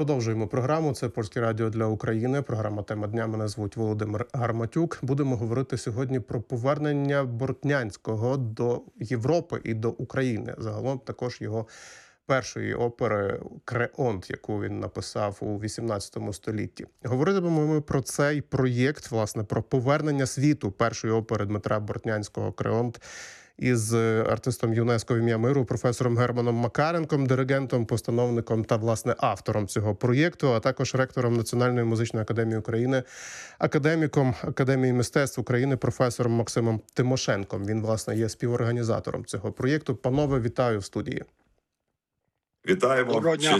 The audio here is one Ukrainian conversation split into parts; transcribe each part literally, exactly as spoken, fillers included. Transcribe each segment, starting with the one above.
Продовжуємо програму. Це Польське радіо для України. Програма «Тема дня». Мене звуть Володимир Гарматюк. Будемо говорити сьогодні про повернення Бортнянського до Європи і до України. Загалом також його першої опери «Креонт», яку він написав у вісімнадцятому столітті. Говоритимемо ми про цей проєкт, власне, про повернення світу першої опери Дмитра Бортнянського «Креонт» із артистом ЮНЕСКО в ім'я миру, професором Германом Макаренком, диригентом, постановником та, власне, автором цього проєкту, а також ректором Національної музичної академії України, академіком Академії мистецтв України, професором Максимом Тимошенком. Він, власне, є співорганізатором цього проєкту. Панове, вітаю в студії. Вітаємо. Доброго дня.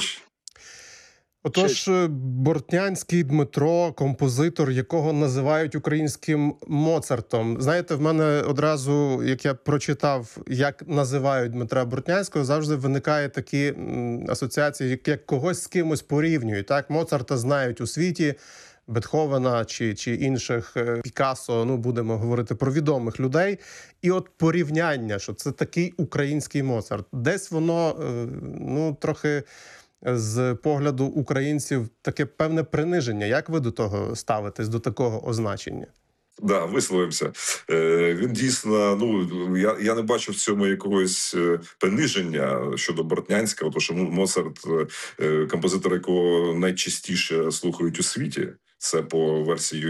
Отож, Бортнянський Дмитро, композитор, якого називають українським Моцартом. Знаєте, в мене одразу, як я прочитав, як називають Дмитра Бортнянського, завжди виникає такі асоціації, як, як когось з кимось порівнюють. Так, Моцарта знають у світі, Бетховена чи, чи інших, Пікассо, ну, будемо говорити про відомих людей. І от порівняння, що це такий український Моцарт. Десь воно, ну, трохи з погляду українців таке певне приниження. Як ви до того ставитесь, до такого означення? Да, висловимося. Е, він дійсно, ну, я, я не бачу в цьому якогось приниження щодо Бортнянського, тому що Моцарт, е, композитор, якого найчастіше слухають у світі. Це по версії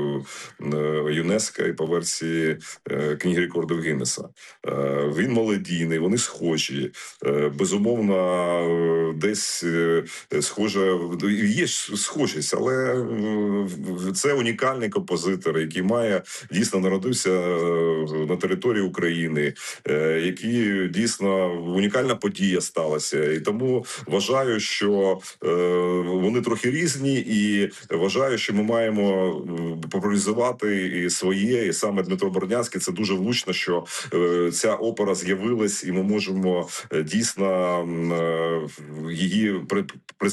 ЮНЕСКО і по версії Книги рекордів Гіннеса. Він молодійний, вони схожі. Безумовно, десь схоже, є схожість, але це унікальний композитор, який має, дійсно народився на території України, який дійсно унікальна подія сталася. І тому вважаю, що вони трохи різні, і вважаю, що ми маємо популяризувати і своє, і саме Дмитро Бортнянський. Це дуже влучно, що е, ця опера з'явилась, і ми можемо е, дійсно е, її при, при